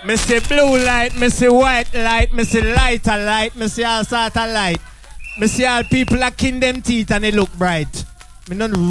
Me see blue light, me see white light, me see lighter light, me see all sort of light. Me see all people lacking them teeth and they look bright. Me don't